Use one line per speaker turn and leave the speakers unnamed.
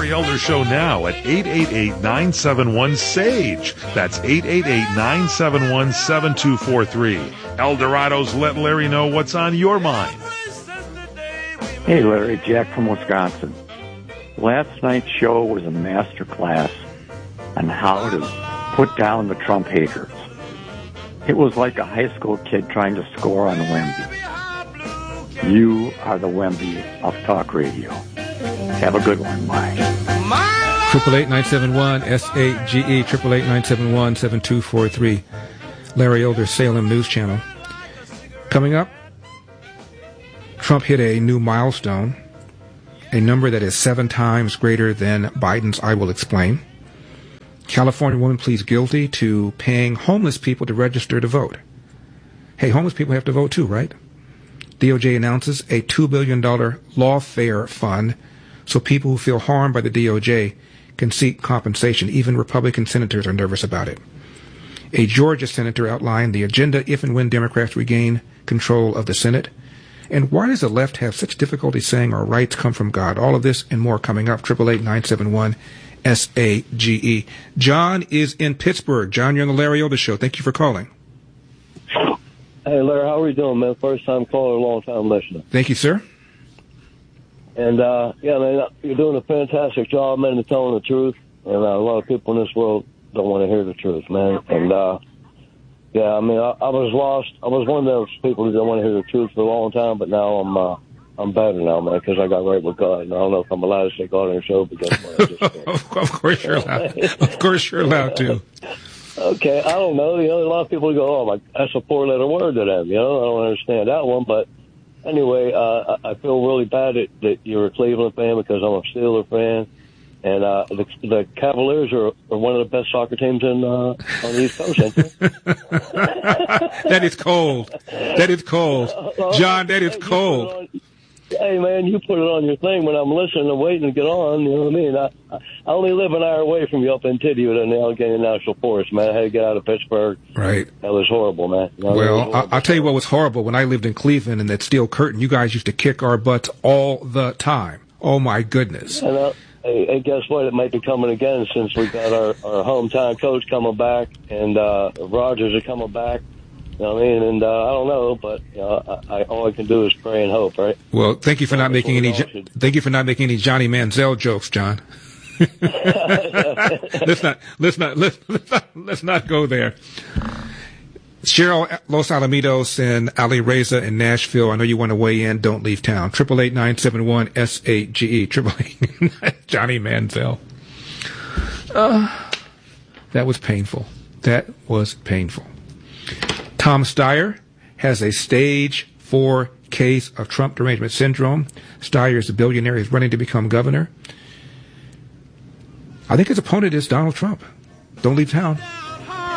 Larry Elder Show now at 888-971-SAGE. That's 888-971-7243. Eldorado's Let Larry Know What's on Your Mind.
Hey, Larry, Jack from Wisconsin. Last night's show was a master class on how to put down the Trump haters. It was like a high school kid trying to score on Wemby. You are the Wemby of talk radio. Have a good one. Bye.
888-971-SAGE, 888-971-7243. Larry Elder, Salem News Channel. Coming up, Trump hit a new milestone, a number that is 7 times greater than Biden's I Will Explain. California woman pleads guilty to paying homeless people to register to vote. Hey, homeless people have to vote too, right? DOJ announces a $2 billion lawfare fund so people who feel harmed by the DOJ can seek compensation. Even Republican senators are nervous about it. A Georgia senator outlined the agenda if and when Democrats regain control of the Senate. And why does the left have such difficulty saying our rights come from God? All of this and more coming up. 888-971-SAGE. John is in Pittsburgh. John, you're on the Larry Elder Show. Thank you for calling.
Hey, Larry, how are you doing, man? First time caller, long time listener.
Thank you, sir.
And, yeah, man, you're doing a fantastic job, man, of telling the truth. And a lot of people in this world don't want to hear the truth, man. And, yeah, I mean, I was lost. I was one of those people who didn't want to hear the truth for a long time, but now I'm better now, man, because I got right with God. And I don't know if I'm allowed to say God on the show, but guess what? I just
Of course you're allowed. Of course you're allowed to.
Okay, I don't know. You know, a lot of people go, "Oh, that's a four-letter word to them." You know, I don't understand that one. But anyway, I feel really bad that you're a Cleveland fan because I'm a Steeler fan. And the Cavaliers are one of the best soccer teams on the East Coast, ain't they?
That is cold. That is cold. John, that is cold.
Hey, man, you put it on your thing when I'm listening and waiting to get on. You know what I mean? I only live an hour away from you up in Tidioute in the Allegheny National Forest, man. I had to get out of Pittsburgh.
Right.
That was horrible, man.
Well, I'll tell you what was horrible. When I lived in Cleveland and that steel curtain, you guys used to kick our butts all the time. Oh, my goodness.
Hey, guess what? It might be coming again since we got our hometown coach coming back and Rodgers are coming back. You know what I mean? And I don't know, but all I can do is pray and hope, right? Well,
thank you for not making any Johnny Manziel jokes, John. let's not go there. Cheryl Los Alamitos and Ali Reza in Nashville. I know you want to weigh in. Don't leave town. 888-971-SAGE. 888 Johnny Manziel. That was painful. That was painful. Tom Steyer has a stage 4 case of Trump derangement syndrome. Steyer is a billionaire. He's running to become governor. I think his opponent is Donald Trump. Don't leave town.